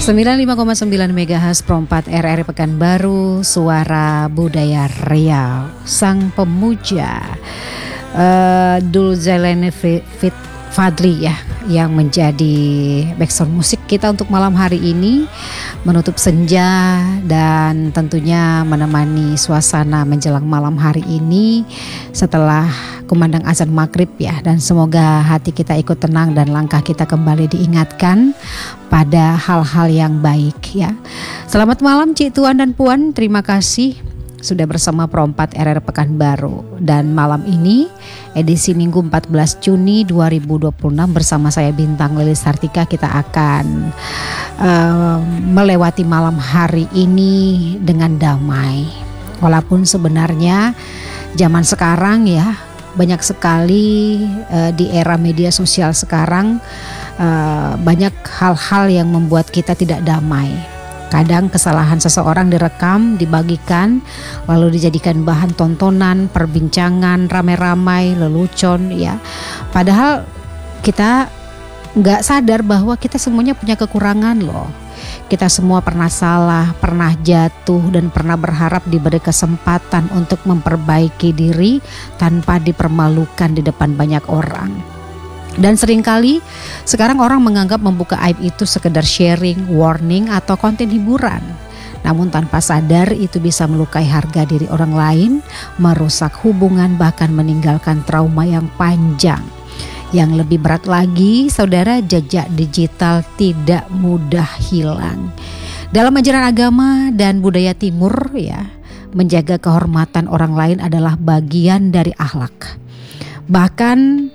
95,9 MHz Pro 4 RRI Pekanbaru, suara budaya Riau. Sang pemuja Dul Zailani Fit Fadli ya, yang menjadi background musik kita untuk malam hari ini, menutup senja dan tentunya menemani suasana menjelang malam hari ini setelah kumandang azan maghrib ya. Dan semoga hati kita ikut tenang dan langkah kita kembali diingatkan pada hal-hal yang baik ya. Selamat malam Cik Tuan dan Puan, terima kasih sudah bersama Pro 4 RRI Pekanbaru. Dan malam ini edisi Minggu 14 Juni 2026 bersama saya Bintang Lilis Sartika, kita akan melewati malam hari ini dengan damai. Walaupun sebenarnya zaman sekarang ya banyak sekali di era media sosial sekarang banyak hal-hal yang membuat kita tidak damai. Kadang kesalahan seseorang direkam, dibagikan, lalu dijadikan bahan tontonan, perbincangan, ramai-ramai, lelucon ya. Padahal kita nggak sadar bahwa kita semuanya punya kekurangan loh. Kita semua pernah salah, pernah jatuh, dan pernah berharap diberi kesempatan untuk memperbaiki diri tanpa dipermalukan di depan banyak orang. Dan seringkali sekarang orang menganggap membuka aib itu sekedar sharing, warning, atau konten hiburan. Namun tanpa sadar itu bisa melukai harga diri orang lain, merusak hubungan, bahkan meninggalkan trauma yang panjang. Yang lebih berat lagi, saudara, jejak digital tidak mudah hilang. Dalam ajaran agama dan budaya timur ya, menjaga kehormatan orang lain adalah bagian dari akhlak. Bahkan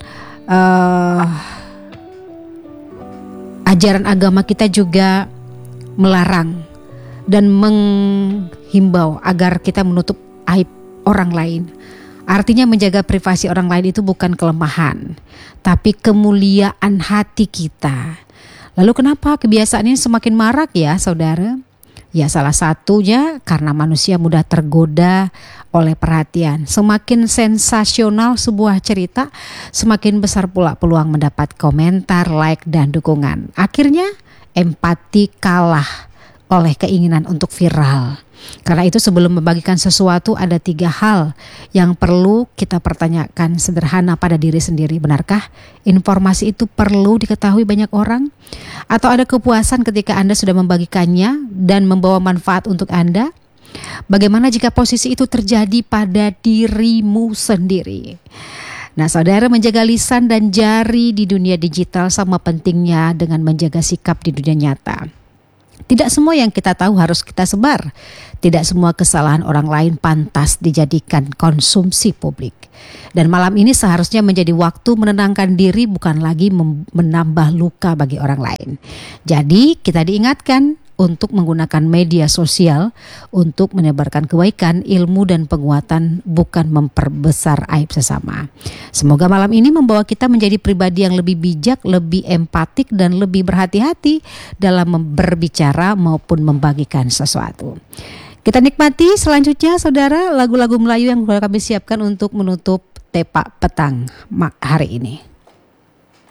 ajaran agama kita juga melarang dan menghimbau agar kita menutup aib orang lain. Artinya menjaga privasi orang lain itu bukan kelemahan, tapi kemuliaan hati kita. Lalu kenapa kebiasaan ini semakin marak ya saudara? Ya salah satunya karena manusia mudah tergoda oleh perhatian. Semakin sensasional sebuah cerita, semakin besar pula peluang mendapat komentar, like, dan dukungan. Akhirnya empati kalah oleh keinginan untuk viral. Karena itu sebelum membagikan sesuatu ada 3 hal yang perlu kita pertanyakan sederhana pada diri sendiri. Benarkah informasi itu perlu diketahui banyak orang? Atau ada kepuasan ketika Anda sudah membagikannya dan membawa manfaat untuk Anda? Bagaimana jika posisi itu terjadi pada dirimu sendiri? Nah saudara, menjaga lisan dan jari di dunia digital sama pentingnya dengan menjaga sikap di dunia nyata. Tidak semua yang kita tahu harus kita sebar. Tidak semua kesalahan orang lain pantas dijadikan konsumsi publik. Dan malam ini seharusnya menjadi waktu menenangkan diri, bukan lagi menambah luka bagi orang lain. Jadi kita diingatkan untuk menggunakan media sosial untuk menebarkan kebaikan, ilmu, dan penguatan, bukan memperbesar aib sesama. Semoga malam ini membawa kita menjadi pribadi yang lebih bijak, lebih empatik, dan lebih berhati-hati dalam berbicara maupun membagikan sesuatu. Kita nikmati selanjutnya saudara lagu-lagu Melayu yang kami siapkan untuk menutup tepak petang hari ini.